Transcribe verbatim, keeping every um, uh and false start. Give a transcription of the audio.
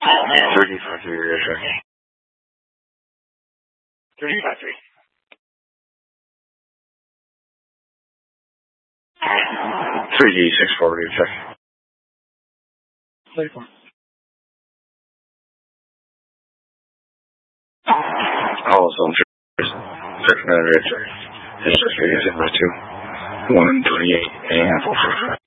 Thirty five three, check. Thirty five three. Three D six forty, check. Thirty four. All zone check. Six minute check. It's just using my two. One twenty eight and four.